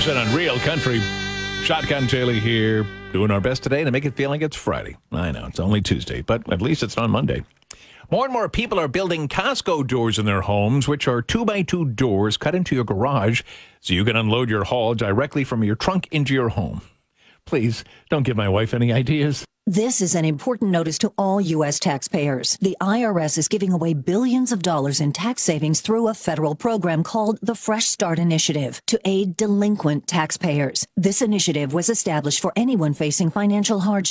Anderson on Real Country. Shotgun Taylor here, doing our best today to make it feel like it's Friday. I know, it's only Tuesday, but at least it's not Monday. More and more people are building Costco doors in their homes, which are 2x2 doors cut into your garage so you can unload your haul directly from your trunk into your home. Please, don't give my wife any ideas. This is an important notice to all U.S. taxpayers. The IRS is giving away billions of dollars in tax savings through a federal program called the Fresh Start Initiative to aid delinquent taxpayers. This initiative was established for anyone facing financial hardship